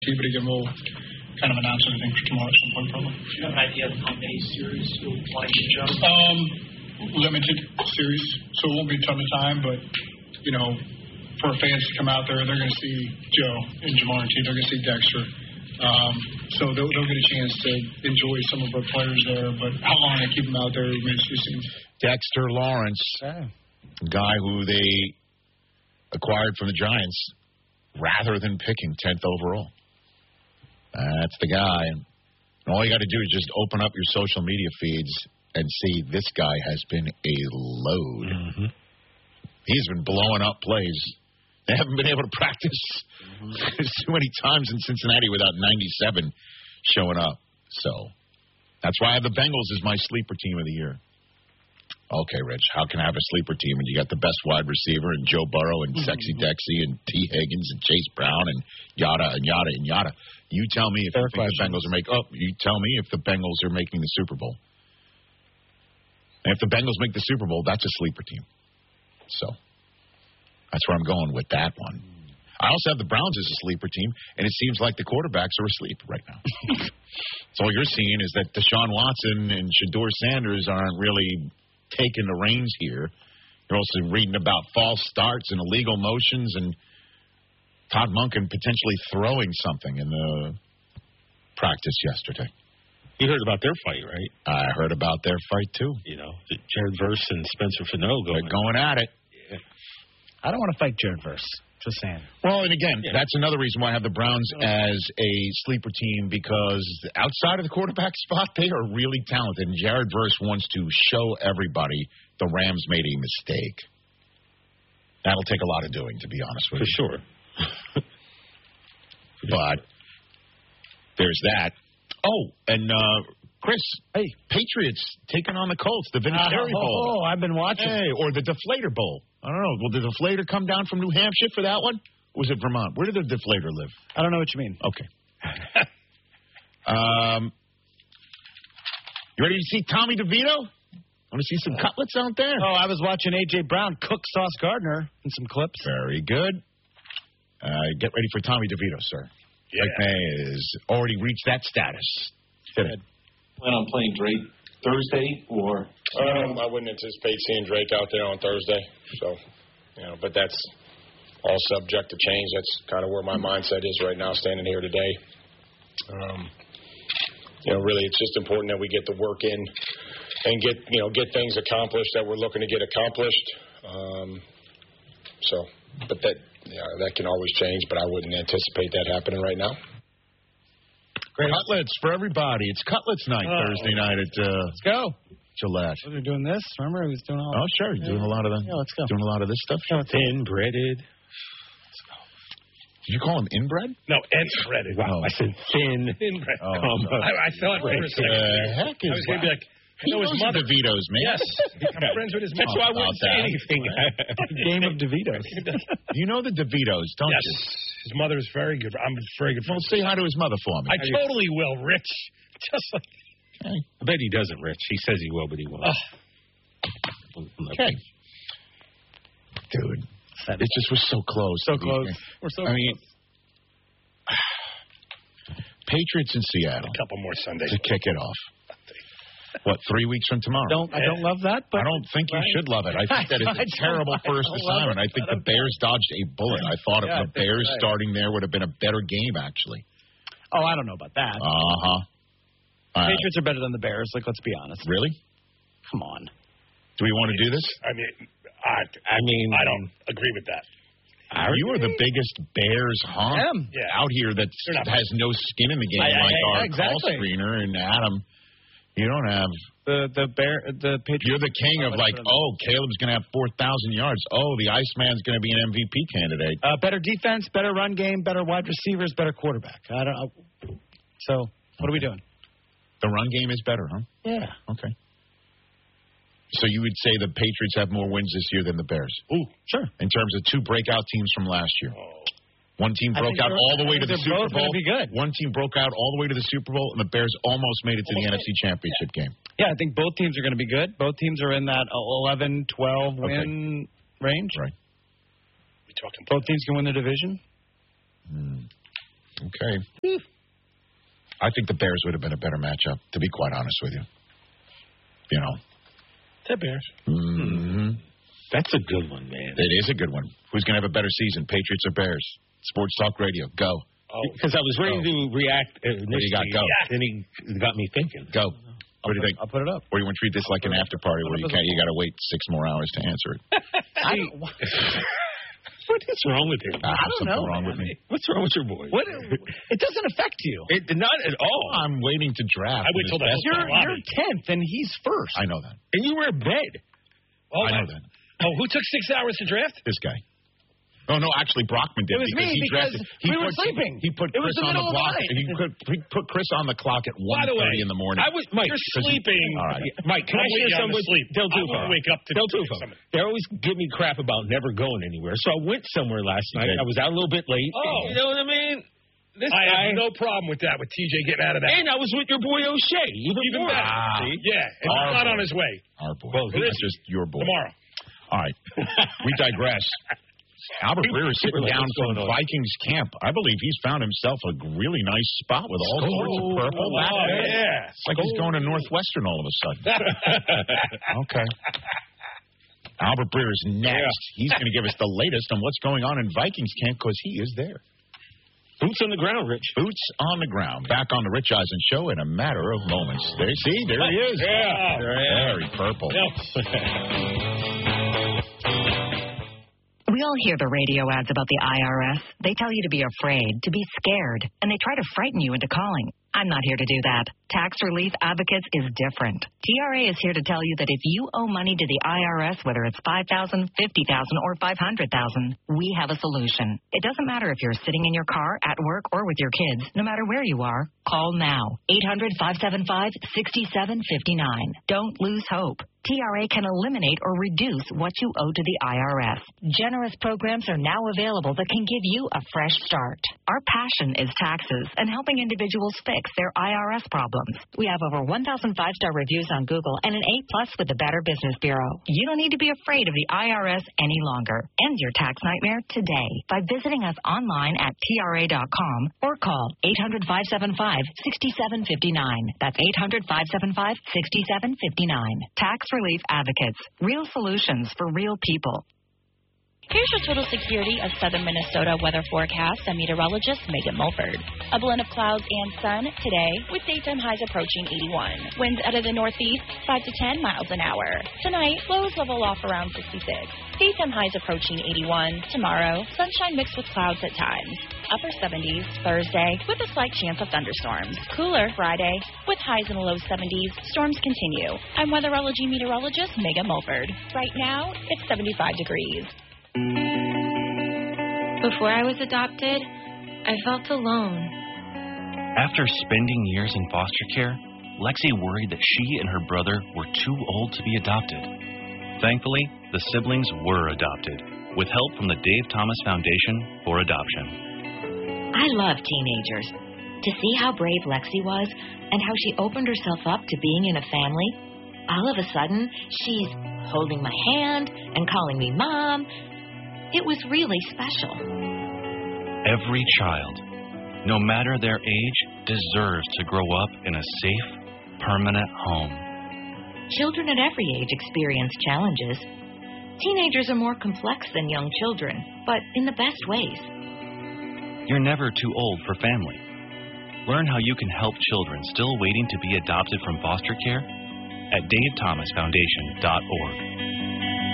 But again, we'll kind of announce everything for tomorrow at some point, probably. Do you have an idea of how many series you'll want to get, Joe? Limited series, so it won't be a ton of time, but, you know, for fans to come out there, they're going to see Joe and Jamar and T. They're going to see Dexter. So they'll get a chance to enjoy some of our players there, but how long they keep them out there remains to be seen. Dexter Lawrence, guy who they acquired from the Giants rather than picking 10th overall. That's the guy. And all you got to do is just open up your social media feeds and see this guy has been a load. Mm-hmm. He's been blowing up plays. They haven't been able to practice too many times in Cincinnati without 97 showing up. So that's why I have the Bengals as my sleeper team of the year. Okay, Rich, how can I have a sleeper team when you got the best wide receiver and Joe Burrow and Sexy Dexy and T. Higgins and Chase Brown and yada and yada and yada? You tell me if you think the Bengals are you tell me if the Bengals are making the Super Bowl. And if the Bengals make the Super Bowl, that's a sleeper team. So that's where I'm going with that one. I also have the Browns as a sleeper team, and it seems like the quarterbacks are asleep right now. So all you're seeing is that Deshaun Watson and Shedeur Sanders aren't really taking the reins here. You're also reading about false starts and illegal motions and Todd Monken potentially throwing something in the practice yesterday. You heard about their fight, right? I heard about their fight, too. You know, Jared Verse and Spencer Fano going at it. Yeah. I don't want to fight Jared Verse. Just saying. Well, and again, that's another reason why I have the Browns as a sleeper team, because outside of the quarterback spot, they are really talented. And Jared Verse wants to show everybody the Rams made a mistake. That'll take a lot of doing, to be honest with you. For sure. But there's that. Oh, and Chris, hey, Patriots taking on the Colts, the Vinatieri Bowl. Oh, I've been watching. Hey, or the Deflator Bowl. I don't know. Will the Deflator come down from New Hampshire for that one? Or was it Vermont? Where did the Deflator live? I don't know what you mean. Okay. You ready to see Tommy DeVito? Want to see some cutlets out there? Oh, I was watching A.J. Brown cook Sauce Gardner in some clips. Very good. Get ready for Tommy DeVito, sir. Yeah. Drake May has already reached that status. Plan on playing Drake Thursday or? I wouldn't anticipate seeing Drake out there on Thursday. So, but that's all subject to change. That's kind of where my mindset is right now, standing here today. Really, it's just important that we get the work in and get things accomplished that we're looking to get accomplished. But that can always change, but I wouldn't anticipate that happening right now. Great. Cutlets for everybody. It's Cutlets night Thursday night at let's go. Gillette. What are we doing this? Remember, he was doing all. Oh, sure. He's doing a lot of the. Yeah, let's go. Doing a lot of this stuff. Thin breaded. Let's go. Did you call him inbred? No, breaded. Wow, I said thin. Inbred. Oh, I thought for a second. Heck is I was going to be like, he knows his DeVitos, man. Yes. I'm friends with his mom. That's why I wouldn't say anything. Game of DeVitos. You know the DeVitos, don't you? Yes. His mother is very good. I'm very good. Well, say hi to his mother for me. I totally will, Rich. Just like. Okay. I bet he doesn't, Rich. He says he will, but he won't. Okay. Dude, it just was so close. So close. We're so close. I mean, Patriots in Seattle. A couple more Sundays. To kick it off. What, 3 weeks from tomorrow? I don't love that, but I don't think you should love it. I think that it's a terrible first assignment. I think the Bears dodged a bullet. I thought if the Bears starting there would have been a better game, actually. Oh, I don't know about that. Patriots are better than the Bears. Let's be honest. Really? Come on. Do we want to do this? I mean, I don't agree with that. You are the biggest Bears honk out here that has no skin in the game like our call screener and Adam. You don't have the Patriots. You're the king of Caleb's going to have 4,000 yards. Oh, the Iceman's going to be an MVP candidate. Better defense, better run game, better wide receivers, better quarterback. I don't know. So what are we doing? The run game is better, huh? Yeah. Okay. So you would say the Patriots have more wins this year than the Bears? Ooh, sure. In terms of two breakout teams from last year. One team broke out all the way to the Super Bowl. Be good. One team broke out all the way to the Super Bowl, and the Bears almost made it to the NFC Championship game. Yeah, I think both teams are going to be good. Both teams are in that 11, 12 win range. Right. Both teams can win the division. Okay. I think the Bears would have been a better matchup, to be quite honest with you. You know. The Bears. Mm-hmm. That's a good one, man. It is a good one. Who's going to have a better season, Patriots or Bears? Sports Talk Radio. Go. Because I was ready to react initially. What do you got? Go. Then he got me thinking. Go. What do you think? I'll put it up. Or you want to treat this like an after party where you got to wait 6 more hours to answer it? What is wrong with him? I don't know. Wrong with me. What's wrong with your boy? What? It doesn't affect you. Not at all. I'm waiting to draft. I wait till You're 10th and he's first. I know that. And you were in bed. I know that. Oh, who took 6 hours to draft? This guy. Oh, no, actually, Brockman did. It was me because we were sleeping. He put Chris on the clock. He put Chris on the clock at 1:30 in the morning. Mike, you're sleeping. All right. Mike, can I share something with Del Tufo? I wake up to Del Tufo. They always give me crap about never going anywhere. So I went somewhere last night. I was out a little bit late. Oh. You know what I mean? I have no problem with that, with TJ getting out of that. And I was with your boy O'Shea. Even better. See? Yeah, and he's not on his way. Our boy. Well, he's just your boy. Tomorrow. All right. We digress. Albert Breer is sitting down from Vikings camp. I believe he's found himself a really nice spot with all sorts of purple. Yeah. It's like he's going to Northwestern all of a sudden. Okay. Albert Breer is next. Yeah. He's going to give us the latest on what's going on in Vikings camp because he is there. Boots on the ground, Rich. Boots on the ground. Back on the Rich Eisen Show in a matter of moments. There he is. Yeah. Very purple. We all hear the radio ads about the IRS. They tell you to be afraid, to be scared, and they try to frighten you into calling. I'm not here to do that. Tax Relief Advocates is different. TRA is here to tell you that if you owe money to the IRS, whether it's $5,000, $50,000, or $500,000, we have a solution. It doesn't matter if you're sitting in your car, at work, or with your kids. No matter where you are, call now. 800-575-6759. Don't lose hope. TRA can eliminate or reduce what you owe to the IRS. Generous programs are now available that can give you a fresh start. Our passion is taxes and helping individuals fix their IRS problems. We have over 1,000 5-star reviews on Google and an A+ with the Better Business Bureau. You don't need to be afraid of the IRS any longer. End your tax nightmare today by visiting us online at TRA.com or call 800-575-6759. That's 800-575-6759. Tax Relief Advocates. Real solutions for real people. Here's your total security of southern Minnesota weather forecast and meteorologist Megan Mulford. A blend of clouds and sun today with daytime highs approaching 81. Winds out of the northeast 5 to 10 miles an hour. Tonight, lows level off around 66. Daytime highs approaching 81. Tomorrow, sunshine mixed with clouds at times. Upper 70s Thursday with a slight chance of thunderstorms. Cooler Friday with highs in the low 70s. Storms continue. I'm weatherology meteorologist Megan Mulford. Right now, it's 75 degrees. Before I was adopted, I felt alone. After spending years in foster care, Lexi worried that she and her brother were too old to be adopted. Thankfully, the siblings were adopted, with help from the Dave Thomas Foundation for Adoption. I love teenagers. To see how brave Lexi was and how she opened herself up to being in a family, all of a sudden, she's holding my hand and calling me Mom. It was really special. Every child, no matter their age, deserves to grow up in a safe, permanent home. Children at every age experience challenges. Teenagers are more complex than young children, but in the best ways. You're never too old for family. Learn how you can help children still waiting to be adopted from foster care at DaveThomasFoundation.org.